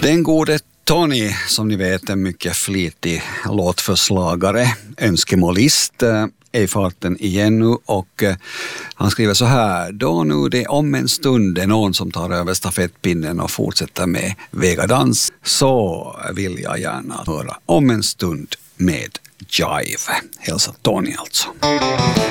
Den gode Tony, som ni vet, är mycket flitig låtförslagare, önskemålist, är i farten igen nu och han skriver så här: då nu det om en stund är någon som tar över stafettpinnen och fortsätter med vegadans, så vill jag gärna höra om en stund med Jive. Hälsa Tony alltså.